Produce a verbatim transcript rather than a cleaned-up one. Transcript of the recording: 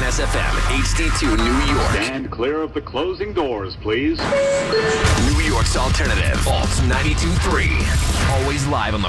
S F M, H D two, New York. Stand clear of the closing doors, please. New York's alternative, Alt ninety-two point three. Always live on the